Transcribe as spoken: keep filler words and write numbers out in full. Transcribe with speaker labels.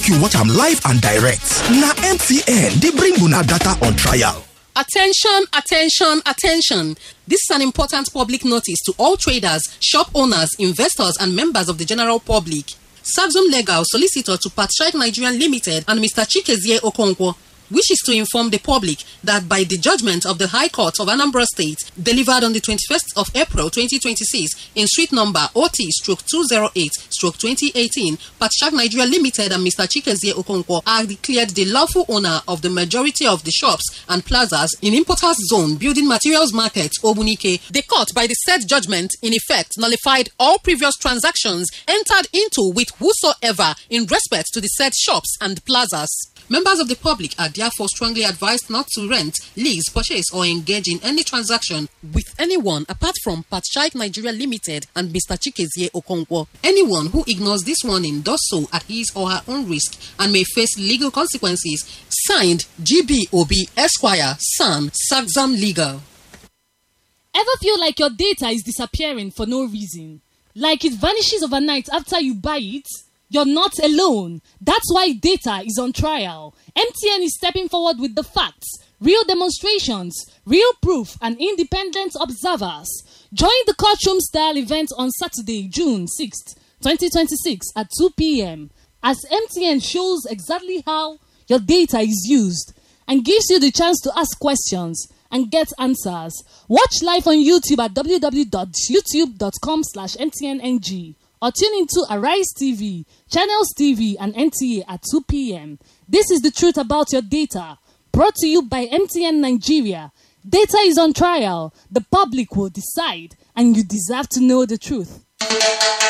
Speaker 1: you watch am live and direct. Na M T N dey bring una data on trial.
Speaker 2: Attention, attention, attention. This is an important public notice to all traders, shop owners, investors, and members of the general public. Saxum Legal, solicitor to Patriarch Nigeria Limited and Mister Chikezie Okonkwo wishes to inform the public that by the judgment of the High Court of Anambra State, delivered on the twenty-first of April twenty twenty-six in street number O T two oh eight twenty eighteen, Patriarch Nigeria Limited and Mister Chikezie Okonkwo are declared the lawful owner of the majority of the shops and plazas in Importers Zone Building Materials Market, Obunike. The court, by the said judgment, in effect nullified all previous transactions entered into with whosoever in respect to the said shops and plazas. Members of the public are therefore strongly advised not to rent, lease, purchase, or engage in any transaction with anyone apart from Patriarch Nigeria Limited and Mister Chikezie Okonkwo. Anyone who ignores this warning does so at his or her own risk and may face legal consequences. Signed, G B O B Esquire, Son, Saxum Legal.
Speaker 3: Ever feel like your data is disappearing for no reason? Like it vanishes overnight after you buy it? You're not alone. That's why data is on trial. M T N is stepping forward with the facts, real demonstrations, real proof, and independent observers. Join the courtroom style event on Saturday, June sixth, twenty twenty-six at two p.m. as M T N shows exactly how your data is used and gives you the chance to ask questions and get answers. Watch live on YouTube at w w w dot youtube dot com slash M T N N G. Or tune into Arise T V, Channels T V, and N T A at two p.m. This is the truth about your data. Brought to you by M T N Nigeria. Data is on trial. The public will decide, and you deserve to know the truth.